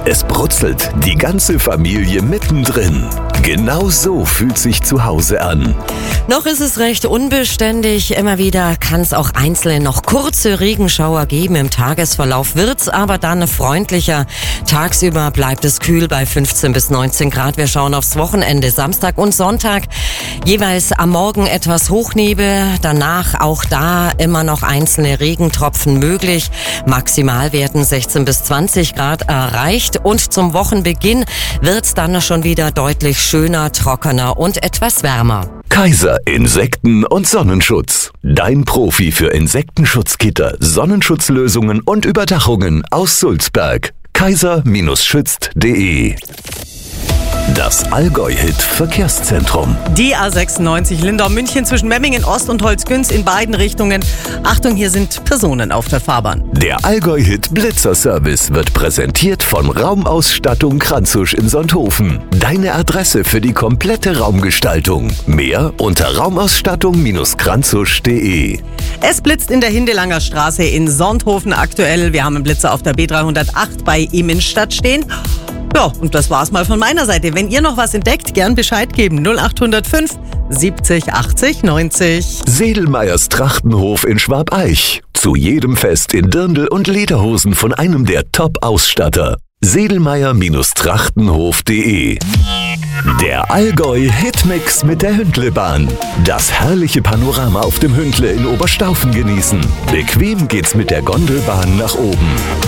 Es brutzelt, die ganze Familie mittendrin. Genau so fühlt sich zu Hause an. Noch ist es recht unbeständig. Immer wieder kann es auch einzelne noch kurze Regenschauer geben. Im Tagesverlauf wird's aber dann freundlicher. Tagsüber bleibt es kühl bei 15 bis 19 Grad. Wir schauen aufs Wochenende. Samstag und Sonntag jeweils am Morgen etwas Hochnebel. Danach auch da immer noch einzelne Regentropfen möglich. Maximal werden 16 bis 20 Grad erreicht. Und zum Wochenbeginn wird's dann schon wieder deutlich schöner, trockener und etwas wärmer. Kaiser Insekten- und Sonnenschutz. Dein Profi für Insektenschutzgitter, Sonnenschutzlösungen und Überdachungen aus Sulzberg. kaiser-schützt.de. Das Allgäu-Hit-Verkehrszentrum. Die A96 Lindau-München zwischen Memmingen Ost und Holzkünz in beiden Richtungen. Achtung, hier sind Personen auf der Fahrbahn. Der Allgäu-Hit-Blitzer-Service wird präsentiert von Raumausstattung Kranzusch in Sonthofen. Deine Adresse für die komplette Raumgestaltung. Mehr unter raumausstattung-kranzusch.de. Es blitzt in der Hindelanger Straße in Sonthofen aktuell. Wir haben einen Blitzer auf der B308 bei Immenstadt stehen. Ja, und das war's mal von meiner Seite. Wenn ihr noch was entdeckt, gern Bescheid geben. 0805 70 80 90. Sedelmeyers Trachtenhof in Schwabeich. Zu jedem Fest in Dirndl und Lederhosen von einem der Top-Ausstatter. Sedelmeyer-Trachtenhof.de. Der Allgäu-Hitmix mit der Hündlebahn. Das herrliche Panorama auf dem Hündle in Oberstaufen genießen. Bequem geht's mit der Gondelbahn nach oben.